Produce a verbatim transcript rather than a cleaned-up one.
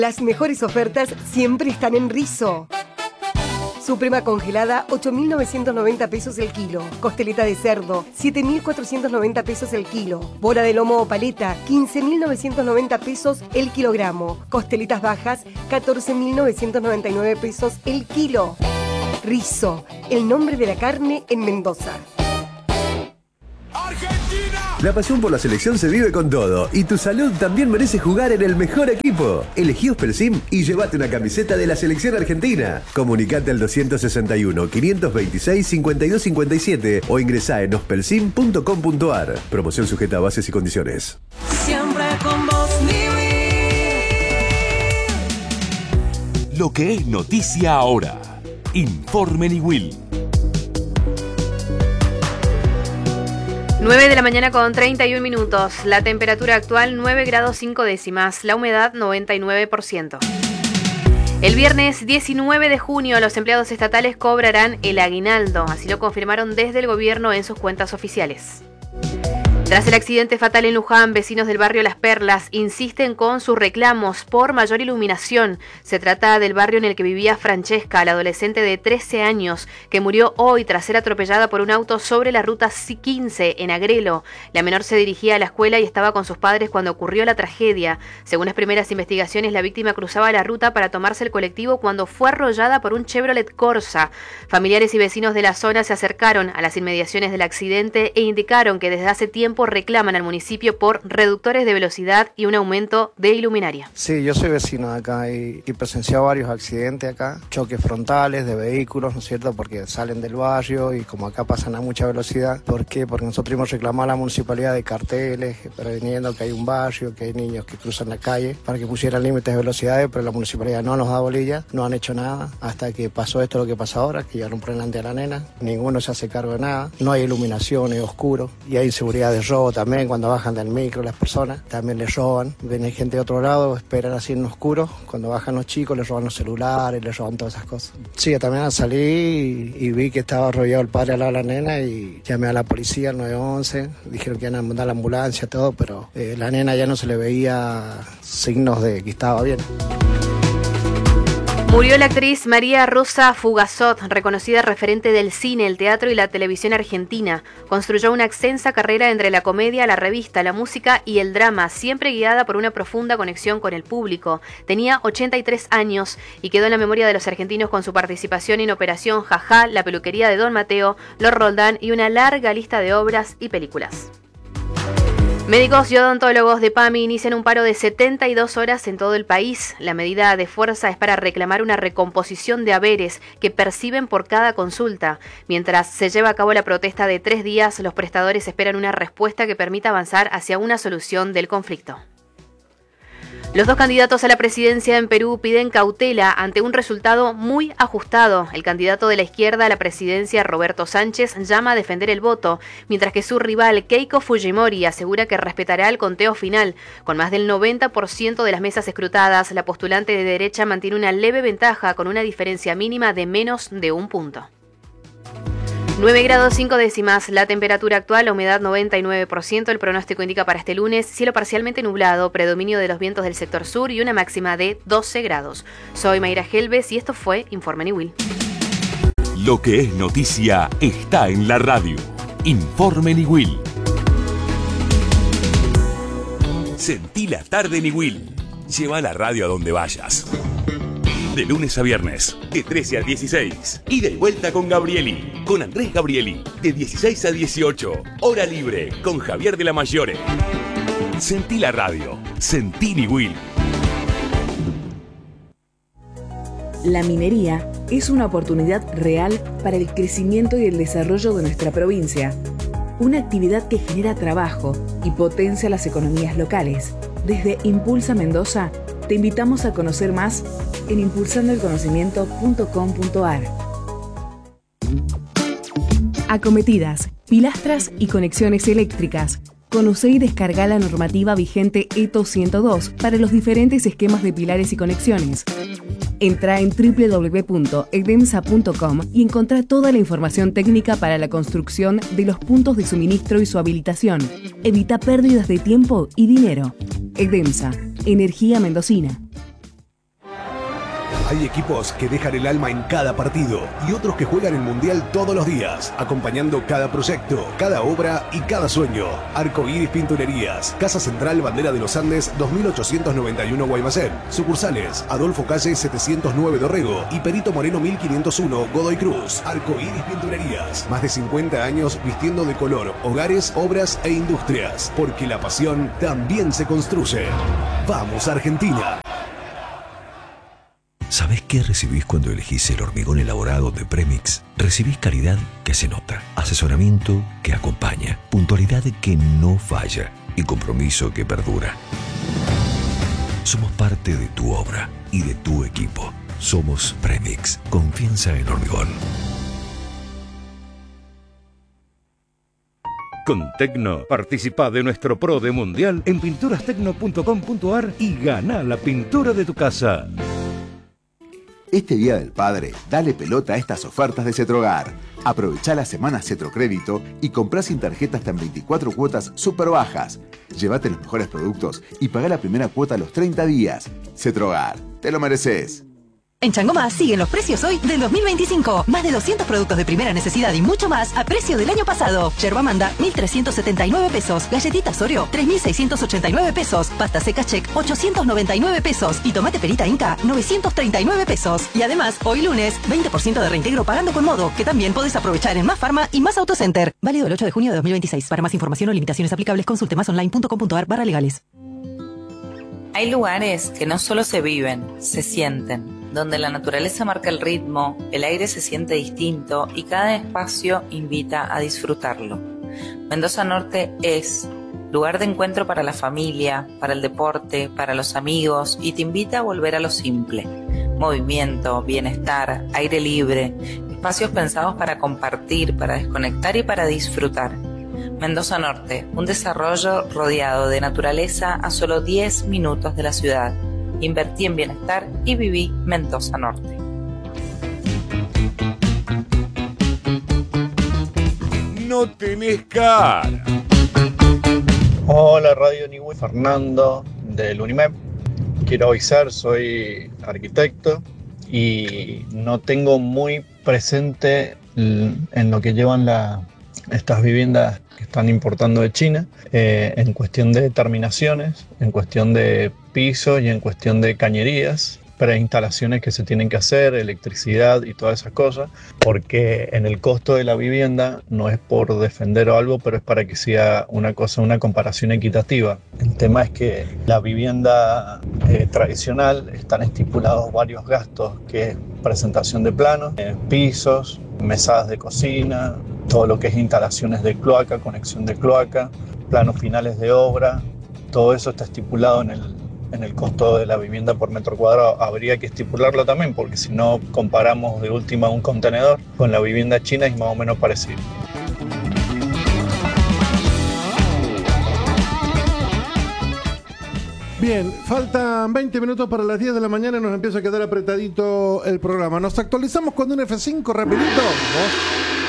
Las mejores ofertas siempre están en Rizo. Suprema congelada, ocho mil novecientos noventa pesos el kilo. Costeleta de cerdo, siete mil cuatrocientos noventa pesos el kilo. Bola de lomo o paleta, quince mil novecientos noventa pesos el kilogramo. Costelitas bajas, catorce mil novecientos noventa y nueve pesos el kilo. Rizo, el nombre de la carne en Mendoza. La pasión por la selección se vive con todo y tu salud también merece jugar en el mejor equipo. Elegí Ospelsim y llévate una camiseta de la selección argentina. Comunicate al doscientos sesenta y uno, quinientos veintiséis, cincuenta y dos cincuenta y siete o ingresá en ospelsim punto com punto ar. Promoción sujeta a bases y condiciones. Siempre con vos, Lo que es noticia ahora. Informe Niwil. nueve de la mañana con treinta y un minutos. La temperatura actual nueve grados cinco décimas. La humedad noventa y nueve por ciento. El viernes diecinueve de junio los empleados estatales cobrarán el aguinaldo. Así lo confirmaron desde el gobierno en sus cuentas oficiales. Tras el accidente fatal en Luján, vecinos del barrio Las Perlas insisten con sus reclamos por mayor iluminación. Se trata del barrio en el que vivía Francesca, la adolescente de trece años, que murió hoy tras ser atropellada por un auto sobre la ruta quince en Agrelo. La menor se dirigía a la escuela y estaba con sus padres cuando ocurrió la tragedia. Según las primeras investigaciones, la víctima cruzaba la ruta para tomarse el colectivo cuando fue arrollada por un Chevrolet Corsa. Familiares y vecinos de la zona se acercaron a las inmediaciones del accidente e indicaron que desde hace tiempo reclaman al municipio por reductores de velocidad y un aumento de iluminaria. Sí, yo soy vecino de acá y, y presenciado varios accidentes acá, choques frontales de vehículos, ¿no es cierto? Porque salen del barrio y como acá pasan a mucha velocidad. ¿Por qué? Porque nosotros hemos reclamado a la municipalidad de carteles, preveniendo que hay un barrio, que hay niños que cruzan la calle, para que pusieran límites de velocidades, pero la municipalidad no nos da bolilla, no han hecho nada, hasta que pasó esto lo que pasa ahora, que llegaron por delante a la nena, ninguno se hace cargo de nada, no hay iluminación, es oscuro, y hay inseguridad de robo también, cuando bajan del micro las personas, también les roban, viene gente de otro lado, esperan así en oscuro, cuando bajan los chicos les roban los celulares, les roban todas esas cosas. Sí, también salí y, y vi que estaba arrollado el padre al lado de la nena y llamé a la policía, al nueve once, dijeron que iban a mandar la ambulancia, todo, pero eh, la nena ya no se le veía signos de que estaba bien. Murió la actriz María Rosa Fugazot, reconocida referente del cine, el teatro y la televisión argentina. Construyó una extensa carrera entre la comedia, la revista, la música y el drama, siempre guiada por una profunda conexión con el público. Tenía ochenta y tres años y quedó en la memoria de los argentinos con su participación en Operación Jajá, La peluquería de Don Mateo, Los Roldán y una larga lista de obras y películas. Médicos y odontólogos de PAMI inician un paro de setenta y dos horas en todo el país. La medida de fuerza es para reclamar una recomposición de haberes que perciben por cada consulta. Mientras se lleva a cabo la protesta de tres días, los prestadores esperan una respuesta que permita avanzar hacia una solución del conflicto. Los dos candidatos a la presidencia en Perú piden cautela ante un resultado muy ajustado. El candidato de la izquierda a la presidencia, Roberto Sánchez, llama a defender el voto, mientras que su rival, Keiko Fujimori, asegura que respetará el conteo final. Con más del noventa por ciento de las mesas escrutadas, la postulante de derecha mantiene una leve ventaja con una diferencia mínima de menos de un punto. nueve grados cinco décimas, la temperatura actual, la humedad noventa y nueve por ciento, el pronóstico indica para este lunes cielo parcialmente nublado, predominio de los vientos del sector sur y una máxima de doce grados. Soy Mayra Helves y esto fue Informe Niwil. Lo que es noticia está en la radio. Informe Niwil. Sentí la tarde Niwil. Lleva la radio a donde vayas. De lunes a viernes, de trece a dieciséis. Y de vuelta con Gabrieli, con Andrés Gabrieli, de dieciséis a dieciocho. Hora libre, con Javier de la Mayore. Sentí la radio, sentí Niwil. La minería es una oportunidad real para el crecimiento y el desarrollo de nuestra provincia. Una actividad que genera trabajo y potencia las economías locales. Desde Impulsa Mendoza, te invitamos a conocer más en impulsando el conocimiento punto com punto ar. Acometidas, pilastras y conexiones eléctricas. Conoce y descarga la normativa vigente E T O ciento dos para los diferentes esquemas de pilares y conexiones. Entra en doble u doble u doble u punto edemsa punto com y encontrá toda la información técnica para la construcción de los puntos de suministro y su habilitación. Evita pérdidas de tiempo y dinero. Edemsa, energía mendocina. Hay equipos que dejan el alma en cada partido y otros que juegan el Mundial todos los días, acompañando cada proyecto, cada obra y cada sueño. Arcoíris Pinturerías, Casa Central Bandera de los Andes dos mil ochocientos noventa y uno Guaymallén. Sucursales Adolfo Calle setecientos nueve Dorrego y Perito Moreno mil quinientos uno Godoy Cruz. Arcoíris Pinturerías, más de cincuenta años vistiendo de color hogares, obras e industrias, porque la pasión también se construye. ¡Vamos, Argentina! ¿Sabés qué recibís cuando elegís el hormigón elaborado de Premix? Recibís calidad que se nota, asesoramiento que acompaña, puntualidad que no falla y compromiso que perdura. Somos parte de tu obra y de tu equipo. Somos Premix. Confianza en hormigón. Con Tecno, participa de nuestro Pro de Mundial en pinturas tecno punto com punto ar y gana la pintura de tu casa. Este Día del Padre, dale pelota a estas ofertas de Cetrogar. Aprovechá la semana Cetrocrédito y comprá sin tarjeta hasta en veinticuatro cuotas súper bajas. Llévate los mejores productos y pagá la primera cuota a los treinta días. Cetrogar, te lo mereces. En Changomá siguen los precios hoy del dos mil veinticinco. Más de doscientos productos de primera necesidad y mucho más a precio del año pasado. Yerba Manda, mil trescientos setenta y nueve pesos. Galletitas Oreo, tres mil seiscientos ochenta y nueve pesos. Pasta seca Check, ochocientos noventa y nueve pesos. Y tomate perita Inca, novecientos treinta y nueve pesos. Y además, hoy lunes, veinte por ciento de reintegro pagando con Modo, que también podés aprovechar en Más Farma y Más Autocenter. Válido el ocho de junio de dos mil veintiséis. Para más información o limitaciones aplicables, consulte más online punto com punto ar barra legales. Hay lugares que no solo se viven, se sienten, donde la naturaleza marca el ritmo, el aire se siente distinto y cada espacio invita a disfrutarlo. Mendoza Norte es lugar de encuentro para la familia, para el deporte, para los amigos y te invita a volver a lo simple. Movimiento, bienestar, aire libre, espacios pensados para compartir, para desconectar y para disfrutar. Mendoza Norte, un desarrollo rodeado de naturaleza a solo diez minutos de la ciudad. Invertí en bienestar y viví Mendoza Norte. No tenés cara. Hola Radio Niwil, Fernando del UNIMEP. Quiero avisar, soy arquitecto y no tengo muy presente en lo que llevan la, estas viviendas que están importando de China, eh, en cuestión de terminaciones, en cuestión de pisos y en cuestión de cañerías, preinstalaciones que se tienen que hacer, electricidad y todas esas cosas, porque en el costo de la vivienda no es por defender o algo, pero es para que sea una cosa, una comparación equitativa. El tema es que la vivienda eh, tradicional están estipulados varios gastos, que es presentación de planos, eh, pisos, mesadas de cocina, todo lo que es instalaciones de cloaca, conexión de cloaca, planos finales de obra, todo eso está estipulado en el en el costo de la vivienda por metro cuadrado. Habría que estipularlo también, porque si no comparamos de última un contenedor con la vivienda china es más o menos parecido. Bien, faltan veinte minutos para las diez de la mañana y nos empieza a quedar apretadito el programa. Nos actualizamos con un F cinco rapidito. ¿Vos?